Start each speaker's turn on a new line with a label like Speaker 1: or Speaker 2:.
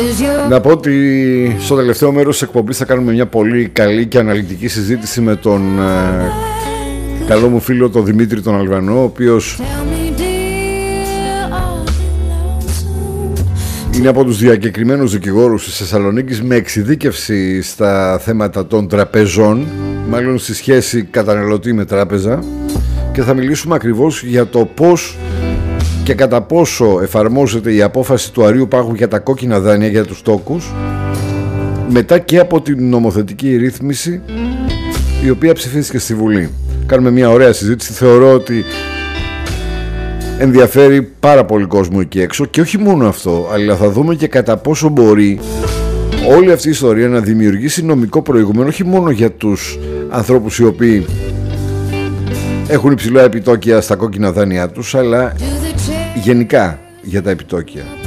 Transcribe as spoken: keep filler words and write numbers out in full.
Speaker 1: Να πω ότι στο τελευταίο μέρος της εκπομπής θα κάνουμε μια πολύ καλή και αναλυτική συζήτηση με τον ε, καλό μου φίλο τον Δημήτρη τον Αλβανό, ο οποίος είναι από τους διακεκριμένους δικηγόρους της Θεσσαλονίκης με εξειδίκευση στα θέματα των τραπεζών, μάλλον στη σχέση καταναλωτή με τράπεζα, και θα μιλήσουμε ακριβώς για το πώς και κατά πόσο εφαρμόζεται η απόφαση του Αρείου Πάγου για τα κόκκινα δάνεια για τους τόκους μετά και από την νομοθετική ρύθμιση η οποία ψηφίστηκε στη Βουλή. Κάνουμε μια ωραία συζήτηση, θεωρώ ότι ενδιαφέρει πάρα πολύ κόσμο εκεί έξω, και όχι μόνο αυτό, αλλά θα δούμε και κατά πόσο μπορεί όλη αυτή η ιστορία να δημιουργήσει νομικό προηγούμενο όχι μόνο για τους ανθρώπους οι οποίοι έχουν υψηλά επιτόκια στα κόκκινα δάνειά τους, αλλά γενικά για τα επιτόκια.